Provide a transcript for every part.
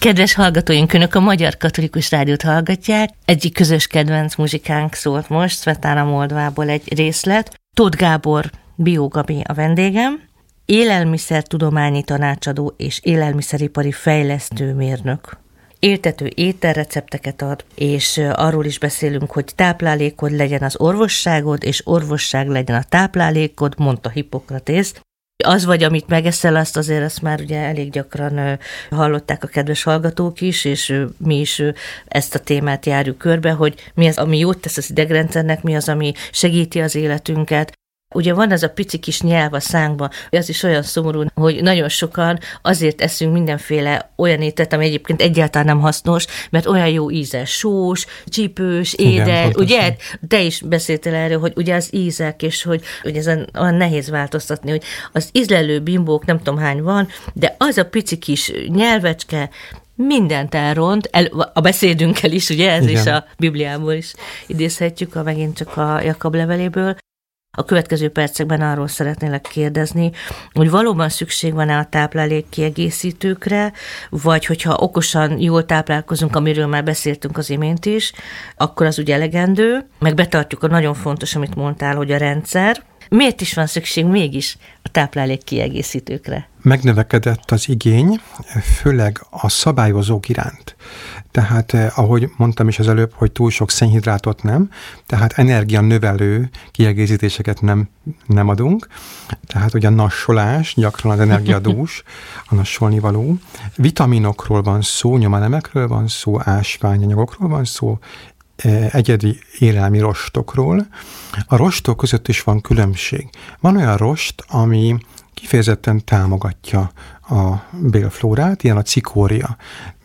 Kedves hallgatóink, Önök a Magyar Katolikus Rádiót hallgatják. Egyik közös kedvenc muzsikánk szólt most, Svetlana Moldvából egy részlet. Tóth Gábor, Bió Gabi a vendégem, élelmiszertudományi tanácsadó és élelmiszeripari fejlesztőmérnök. Éltető ételrecepteket ad, és arról is beszélünk, hogy táplálékod legyen az orvosságod, és orvosság legyen a táplálékod, mondta Hippokratész. Az vagy, amit megeszel, azt már ugye elég gyakran hallották a kedves hallgatók is, és mi is ezt a témát járjuk körbe, hogy mi az, ami jót tesz az idegrendszernek, mi az, ami segíti az életünket. Ugye van ez a pici kis nyelv a szánkban, az is olyan szomorú, hogy nagyon sokan azért eszünk mindenféle olyan ételt, ami egyébként egyáltalán nem hasznos, mert olyan jó ízes, sós, csípős, édes, ugye? Te is beszéltél erről, hogy ugye az ízek, és hogy ezen olyan nehéz változtatni, hogy az ízlelő bimbók nem tudom hány van, de az a pici kis nyelvecske mindent elront, a beszédünkkel is, ugye? Ez igen. Is a Bibliából is idézhetjük, megint csak a Jakab leveléből. A következő percekben arról szeretnélek kérdezni, hogy valóban szükség van-e a táplálék kiegészítőkre, vagy hogyha okosan jól táplálkozunk, amiről már beszéltünk az imént is, akkor az ugye elegendő, meg betartjuk a nagyon fontos, amit mondtál, hogy a rendszer. Miért is van szükség mégis a táplálék kiegészítőkre? Megnövekedett az igény, főleg a szabályozók iránt. Tehát, ahogy mondtam is az előbb, hogy túl sok szénhidrátot nem, tehát energianövelő kiegészítéseket nem adunk. Tehát ugye a nassolás, gyakran az energiadús, a nassolni való. Vitaminokról van szó, nyomelemekről van szó, ásványanyagokról van szó, egyedi élelmi rostokról. A rostok között is van különbség. Van olyan rost, ami kifejezetten támogatja a bélflórát, ilyen a cikória.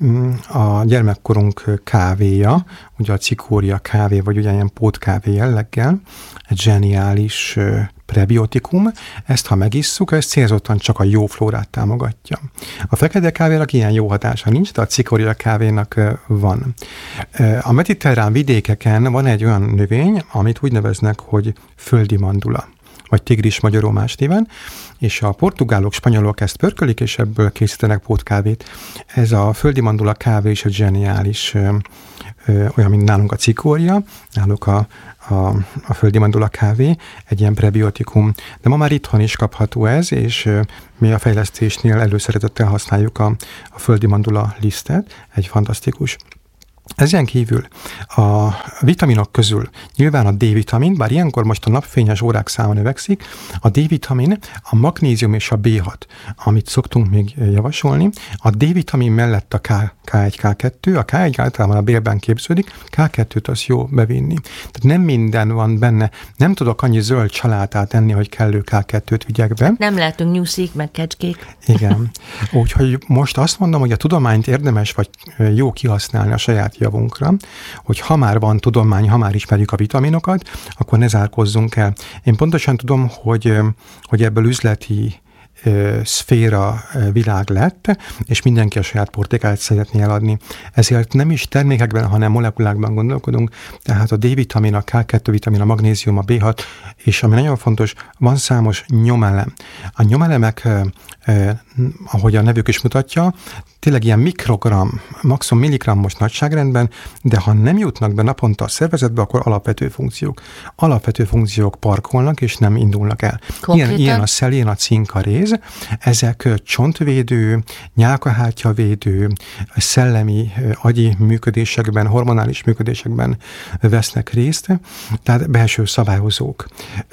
A gyermekkorunk kávéja, ugye a cikória kávé, vagy ugye ilyen pótkávé jelleggel, egy zseniális prebiotikum, ezt ha megisszuk, ez célzottan csak a jó flórát támogatja. A fekete kávénak ilyen jó hatása nincs, de a cikória kávénak van. A mediterrán vidékeken van egy olyan növény, amit úgy neveznek, hogy földi mandula, vagy tigris magyarul más néven, és a portugálok, spanyolok ezt pörkölik, és ebből készítenek pótkávét. Ez a földi mandula kávé is egy zseniális, olyan, mint nálunk a cikória, náluk a földi mandula kávé, egy ilyen prebiotikum. De ma már itthon is kapható ez, és mi a fejlesztésnél előszeretettel használjuk a földi mandula lisztet, egy fantasztikus. Ezen kívül a vitaminok közül nyilván a D-vitamin, bár ilyenkor most a napfényes órák száma növekszik, a D-vitamin, a magnézium és a B6, amit szoktunk még javasolni. A D-vitamin mellett a K1, K2, a K1 általában a bélben képződik, K2-t az jó bevinni. Tehát nem minden van benne. Nem tudok annyi zöld családát enni, hogy kellő K2-t vigyek be. Nem lehetünk nyuszik, meg kecskék. Igen. Úgyhogy most azt mondom, hogy a tudományt érdemes vagy jó kihasználni a saját javunkra, hogy ha már van tudomány, ha már ismerjük a vitaminokat, akkor ne zárkozzunk el. Én pontosan tudom, hogy ebből üzleti szféra világ lett, és mindenki a saját portékáját szeretné eladni. Ezért nem is termékekben, hanem molekulákban gondolkodunk, tehát a D-vitamin, a K2-vitamin, a magnézium, a B6, és ami nagyon fontos, van számos nyomelem. A nyomelemek, ahogy a nevük is mutatja, tényleg ilyen mikrogram, maximum milligrammos nagyságrendben, de ha nem jutnak be naponta a szervezetbe, akkor alapvető funkciók parkolnak, és nem indulnak el. Ilyen a szelén, a cink, a réz. Ezek csontvédő, nyálkahártyavédő, szellemi, agyi működésekben, hormonális működésekben vesznek részt, tehát belső szabályozók.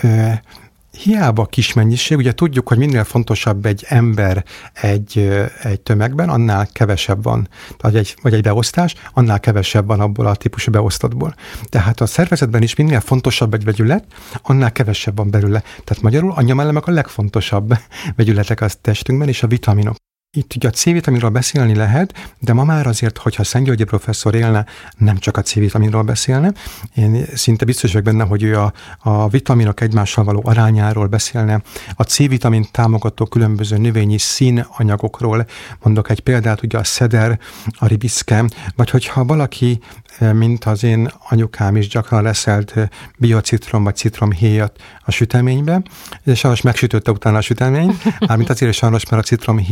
Hiába kis mennyiség, ugye tudjuk, hogy minél fontosabb egy ember egy tömegben, annál kevesebb van, vagy egy beosztás, annál kevesebb van abból a típusú beosztatból. Tehát a szervezetben is minél fontosabb egy vegyület, annál kevesebb van belőle. Tehát magyarul a nyomelemek a legfontosabb vegyületek a testünkben, és a vitaminok. Itt ugye a C-vitaminról beszélni lehet, de ma már azért, hogyha Szentgyörgyi professzor élne, nem csak a C-vitaminról beszélne. Én szinte biztos vagyok benne, hogy ő a vitaminok egymással való arányáról beszélne, a C-vitamin támogató különböző növényi színanyagokról. Mondok egy példát, ugye a szeder, a ribiszke, vagy hogyha valaki, mint az én anyukám is gyakran reszelt biocitrom vagy citromhéjat a süteménybe, és sajnos megsütötte utána a sütemény, mármint azért is sajnos, mert a citromhéj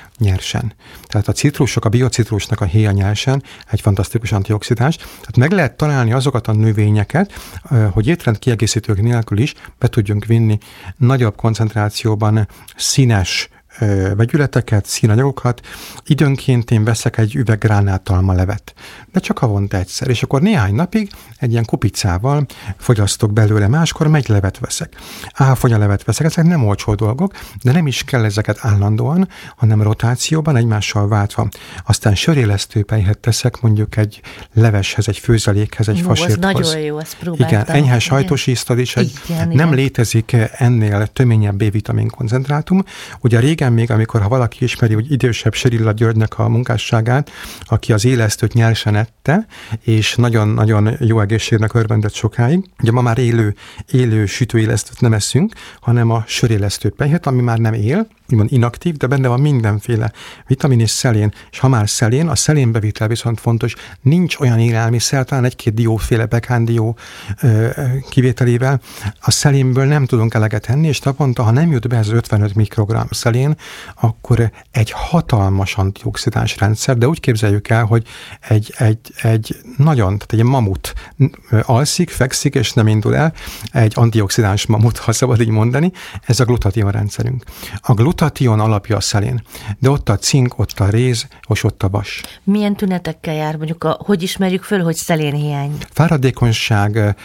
nyersen. Tehát a citrusok, a biocitrusnak a héja nyersen egy fantasztikus antioxidás. Tehát meg lehet találni azokat a növényeket, hogy étrendkiegészítők nélkül is be tudjunk vinni nagyobb koncentrációban színes vegyületeket, színanyagokat. Időnként én veszek egy üveg gránátalmalevet, de csak havonta egyszer, és akkor néhány napig egy ilyen kupicával fogyasztok belőle, máskor megylevet veszek, áfonyalevet veszek, ezek nem olcsó dolgok, de nem is kell ezeket állandóan, hanem rotációban, egymással váltva. Aztán sörélesztőpelyhet teszek mondjuk egy leveshez, egy főzelékhez, egy fasírthoz. Ez nagyon jó, ezt próbáltam. Igen, enyhe sajtos íztad is, nem létezik ennél töményebb B-vitamin koncentrátum. Ugye régen még, amikor ha valaki ismeri, hogy idősebb Sérilla Györgynek a munkásságát, aki az élesztőt nyersen ette, és nagyon-nagyon jó egészségnek örvendett sokáig. Ugye ma már élő sütőélesztőt nem eszünk, hanem a sörélesztőpelyhet, ami már nem él, úgymond inaktív, de benne van mindenféle vitamin és szelén. És ha már szelén, a szelénbevitel viszont fontos, nincs olyan élelmiszer, talán egy-két dióféle, pekándió kivételével, a szelénből nem tudunk eleget enni, és naponta, ha nem jut be ez 55 mikrogramm szelén, akkor egy hatalmas antioxidáns rendszer, de úgy képzeljük el, hogy egy nagyon, egy mamut alszik, fekszik, és nem indul el, egy antioxidáns mamut, ha szabad így mondani, ez a glutatión rendszerünk. A glutatión alapja a szelén, de ott a cink, ott a réz, és ott a vas. Milyen tünetekkel jár, mondjuk, hogy ismerjük föl, hogy szelénhiány? Fáradékonyság,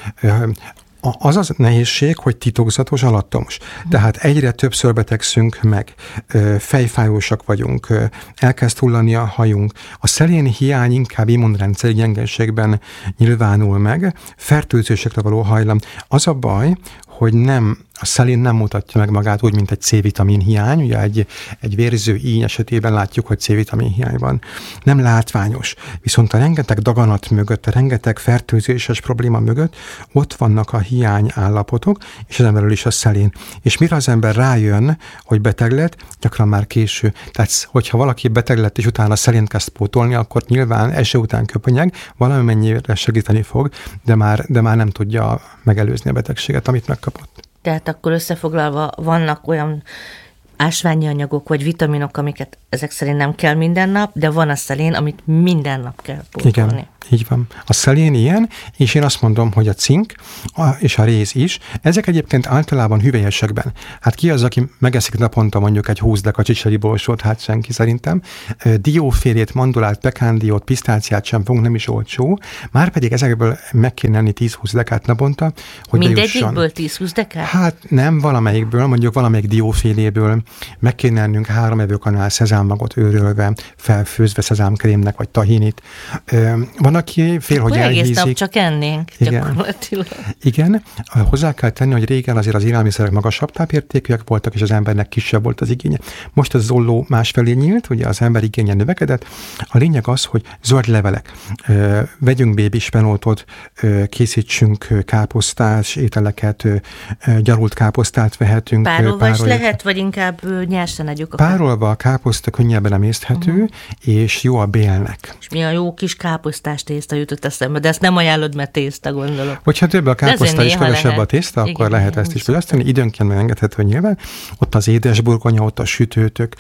az nehézség, hogy titokzatos, alattomos. Tehát egyre többször betegszünk meg, fejfájósak vagyunk, elkezd hullani a hajunk. A szelén hiány inkább immunrendszeri gyengeségben nyilvánul meg, fertőzésekre való hajlam. Az a baj, hogy a szelén nem mutatja meg magát úgy, mint egy C-vitamin hiány. Ugye egy vérző íny esetében látjuk, hogy C-vitamin hiány van. Nem látványos. Viszont a rengeteg daganat mögött, a rengeteg fertőzéses probléma mögött ott vannak a hiány állapotok, és ezen belül is a szelén. És mire az ember rájön, hogy beteg lett, gyakran már késő. Tehát, hogyha valaki beteg lett, és utána szelént kezd pótolni, akkor nyilván eső után köpönyeg, valamennyire segíteni fog, de már nem tudja megelőzni a betegséget, amit megkapott. Tehát akkor összefoglalva vannak olyan ásványi anyagok vagy vitaminok, amiket ezek szerint nem kell minden nap, de van a szelén, amit minden nap kell pótolni. Igen, így van. A szelén ilyen, és én azt mondom, hogy a cink és a réz is, ezek egyébként általában hüvelyesekben. Hát ki az, aki megeszik naponta mondjuk egy 20 deka csicseri borsót? Hát senki szerintem. Diófélét, mandulát, pekándiót, pisztáciát sem fogunk, nem is olcsó. Márpedig ezekből meg kéne enni 10-20 dekát naponta, hogy mindegyikből 10-20 dekát? Hát nem valamelyikből, mondjuk valamelyik dióféléből meg kéne ennünk 3 evőkanál szezámmagot őrölve, felfőzve szezámkrémnek vagy tahinit. Van, aki fél, hogy elhízik. Egész nap csak ennénk, gyakorlatilag. Igen. Hozzá kell tenni, hogy régen azért az élelmiszerek magasabb tápértékűek voltak, és az embernek kisebb volt az igénye. Most az zolló másfelé nyílt, ugye az ember igénye növekedett. A lényeg az, hogy zöld levelek. Vegyünk bébispenótot, készítsünk káposztás ételeket, gyarult káposztát vehetünk. Párolva is lehet, vagy inkább nyersen együk? Párolva a káposzta könnyebben emészthető, és jó a bélnek. És mi a jó kis káposztás tészta jutott eszembe, de ezt nem ajánlod, mert tészta, gondolom. Hogyha több a káposzta és kevesebb a tészta, akkor igen, lehet ezt is fogyasztani. Időnként megengedhető nyilván. Ott az édesburgonya, ott a sütőtök.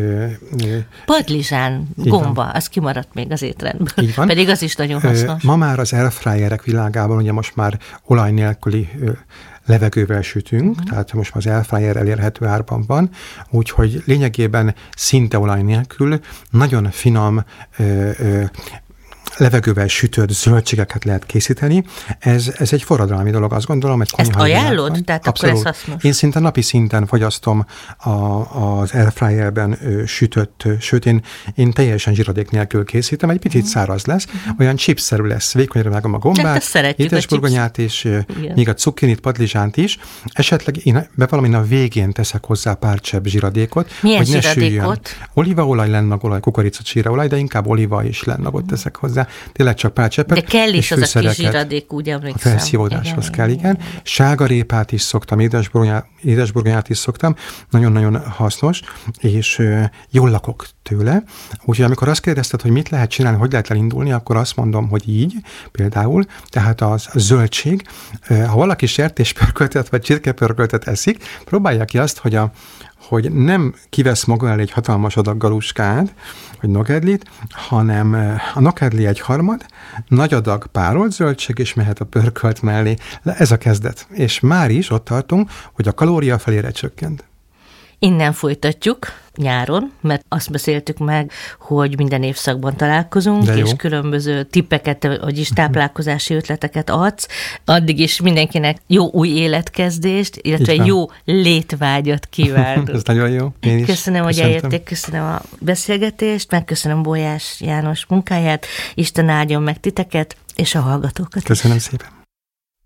Padlizsán, gomba, az kimaradt még az étrendből. Így van. Pedig az is nagyon hasznos. Ma már az airfryerek világában, ugye most már olaj nélküli levegővel sütünk, tehát most már az airfryer elérhető árban van, úgyhogy lényegében szinte olaj nélkül nagyon finom levegővel sütött zöldségeket lehet készíteni. Ez egy forradalmi dolog, azt gondolom. Ezt ajánlod? Tehát abszolút. Akkor ez hasznos. Én szinte napi szinten fogyasztom az airfryerben sütött, sőt én teljesen zsiradék nélkül készítem, egy picit száraz lesz, olyan chipszerű lesz, vékonyra vágom a gombát, édesburgonyát és még a cukkinit, padlizsánt is. Esetleg én bevallom, a végén teszek hozzá pár csepp zsiradékot. Milyen hogy ne zsiradékot? Olívaolaj, lennagolaj, kukoricacsíraolaj, de inkább olíva és lennagot teszek hozzá. Tényleg csak pár cseppet. De kell is az a kis zsiradék, úgy emlékszem. A felszívódáshoz kell, igen. Sárgarépát is szoktam, édesburgonyát is szoktam. Nagyon-nagyon hasznos, és jól lakok tőle. Úgyhogy amikor azt kérdezted, hogy mit lehet csinálni, hogy lehet elindulni, akkor azt mondom, hogy így például, tehát a zöldség, ha valaki sertéspörköltet vagy csirkepörköltet eszik, próbálja ki azt, hogy hogy nem kivesz maga elé egy hatalmas adag galuskát, vagy nogedlit, hanem a nogedli 1/3, nagy adag párolt zöldség, és mehet a pörkölt mellé. Ez a kezdet. És már is ott tartunk, hogy a kalória felére csökkent. Innen folytatjuk nyáron, mert azt beszéltük meg, hogy minden évszakban találkozunk, és különböző tippeket, vagyis táplálkozási ötleteket adsz. Addig is mindenkinek jó új életkezdést, illetve jó létvágyat kívánok. Ez nagyon jó. Én is köszönöm, hogy eljöttek, köszönöm a beszélgetést, megköszönöm Bolyás János munkáját, Isten áldjon meg titeket és a hallgatókat. Köszönöm szépen.